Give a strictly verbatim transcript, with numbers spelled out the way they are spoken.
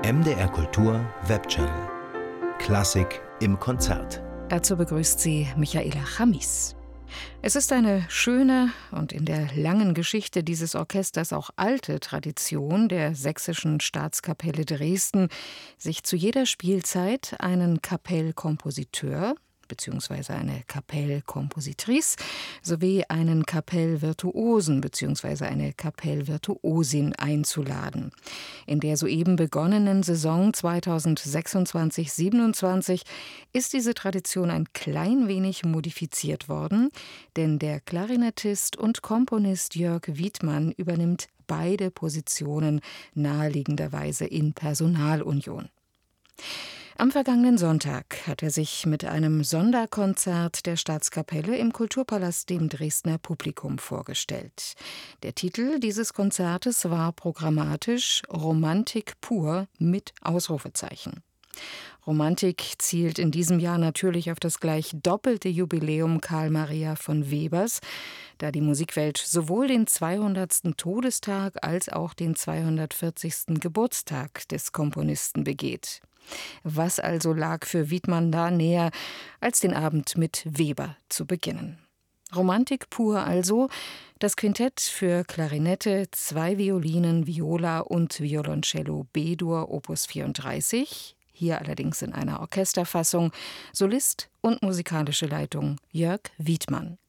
M D R Kultur Webchannel. Klassik im Konzert. Dazu begrüßt sie Michaela Chamis. Es ist eine schöne und in der langen Geschichte dieses Orchesters auch alte Tradition der Sächsischen Staatskapelle Dresden, sich zu jeder Spielzeit einen Kapellkompositeur bzw. eine Kapellkompositrice sowie einen Kapellvirtuosen bzw. eine Kapellvirtuosin einzuladen. In der soeben begonnenen Saison zweitausendsechsundzwanzig siebenundzwanzig ist diese Tradition ein klein wenig modifiziert worden, denn der Klarinettist und Komponist Jörg Wiedmann übernimmt beide Positionen naheliegenderweise in Personalunion. Am vergangenen Sonntag hat er sich mit einem Sonderkonzert der Staatskapelle im Kulturpalast dem Dresdner Publikum vorgestellt. Der Titel dieses Konzertes war programmatisch Romantik pur mit Ausrufezeichen. Romantik zielt in diesem Jahr natürlich auf das gleich doppelte Jubiläum Carl Maria von Webers, da die Musikwelt sowohl den zweihundertsten Todestag als auch den zweihundertvierzigsten Geburtstag des Komponisten begeht. Was also lag für Wiedmann da näher, als den Abend mit Weber zu beginnen? Romantik pur also, das Quintett für Klarinette, zwei Violinen, Viola und Violoncello B-Dur Opus vierunddreißig, hier allerdings in einer Orchesterfassung, Solist und musikalische Leitung Jörg Wiedmann.